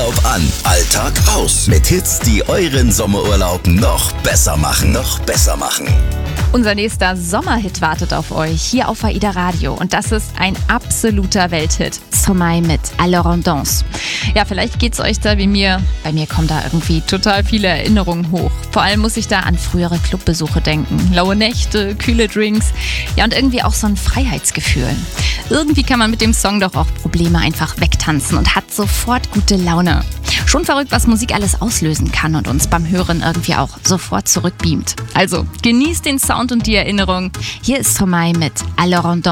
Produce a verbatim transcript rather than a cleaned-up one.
Urlaub an, Alltag aus. Mit Hits, die euren Sommerurlaub noch besser machen. Noch besser machen. Unser nächster Sommerhit wartet auf euch hier auf AIDA Radio und das ist ein absoluter Welthit. Stromae mit Alors on danse. Ja, vielleicht geht's euch da wie mir. Bei mir kommen da irgendwie total viele Erinnerungen hoch. Vor allem muss ich da an frühere Clubbesuche denken. Laue Nächte, kühle Drinks, ja und irgendwie auch so ein Freiheitsgefühl. Irgendwie kann man mit dem Song doch auch Probleme einfach wegtanzen und hat sofort gute Laune. Schon verrückt, was Musik alles auslösen kann und uns beim Hören irgendwie auch sofort zurückbeamt. Also genießt den Sound und die Erinnerung. Hier ist Stromae mit Alors on danse.